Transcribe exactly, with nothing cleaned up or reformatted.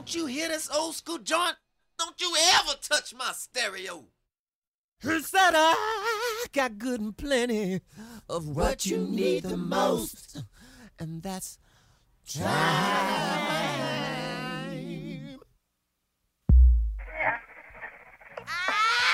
Don't you hear this old school joint? Don't you ever touch my stereo. Who said I got good and plenty of what you need the most? And that's try.